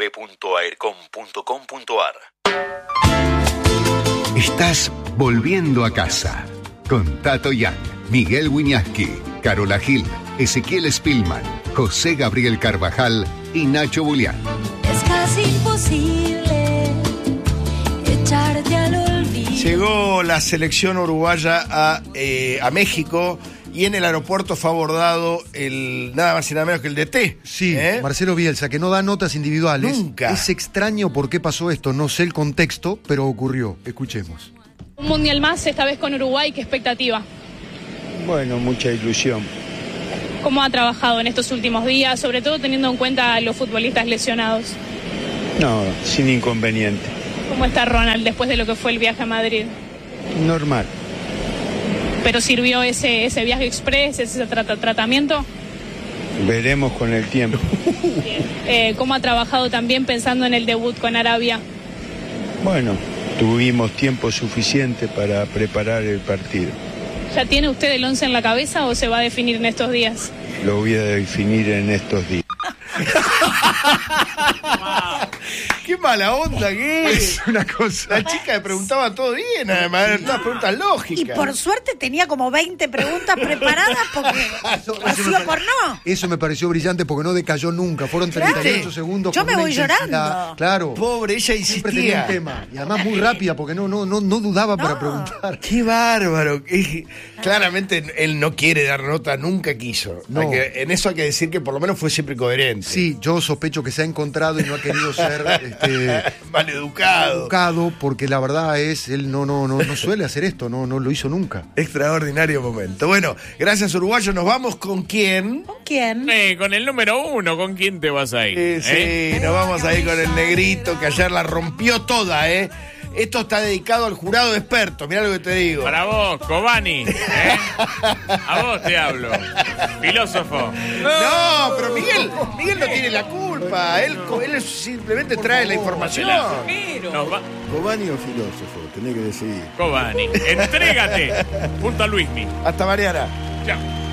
www.aircom.com.ar. Estás volviendo a casa con Tato Yang, Miguel Wiñaski, Carola Gil, Ezequiel Spillman, José Gabriel Carvajal y Nacho Bulián. Es casi imposible echarte al olvido. Llegó la selección uruguaya a México y en el aeropuerto fue abordado nada más y nada menos que el DT. Sí, Marcelo Bielsa, que no da notas individuales. Nunca. Es extraño por qué pasó esto, no sé el contexto, pero ocurrió. Escuchemos. Un mundial más, esta vez con Uruguay, ¿qué expectativa? Bueno, mucha ilusión. ¿Cómo ha trabajado en estos últimos días, sobre todo teniendo en cuenta a los futbolistas lesionados? No, sin inconveniente. ¿Cómo está Ronald después de lo que fue el viaje a Madrid? Normal. ¿Pero sirvió ese viaje express, ese tratamiento? Veremos con el tiempo. ¿Cómo ha trabajado también pensando en el debut con Arabia? Bueno, tuvimos tiempo suficiente para preparar el partido. ¿Ya tiene usted el 11 en la cabeza o se va a definir en estos días? Lo voy a definir en estos días. ¡Qué mala onda que Es una cosa. La chica le preguntaba todo bien, además, eran todas preguntas lógicas. Y por suerte tenía como 20 preguntas preparadas porque así o por no. Eso me pareció brillante porque no decayó nunca. Fueron 38 Claro. segundos. Yo con me una voy intensidad. llorando. Claro. Pobre, ella Siempre tenía insistía. un tema. Y además muy rápida porque no dudaba para preguntar. ¡Qué bárbaro! Claramente él no quiere dar nota, nunca quiso. No. En eso hay que decir que por lo menos fue siempre coherente. Sí, yo sospecho que se ha encontrado y no ha querido ser maleducado. educado, porque la verdad es, él no suele hacer esto, no lo hizo nunca. Extraordinario momento. Bueno, gracias uruguayo. Nos vamos con quién. ¿Con quién? Con el número 1, ¿con quién te vas a ir? Sí, nos vamos a ir con el negrito que ayer la rompió toda, Esto está dedicado al jurado experto, mirá lo que te digo. Para vos, Cobani. A vos te hablo. Filósofo. No, pero Miguel no tiene la culpa. Él simplemente trae la información. ¿Cobani o filósofo? Tenés que decidir. Cobani. Entrégate. Junto a Luismi. Hasta mañana. Chao.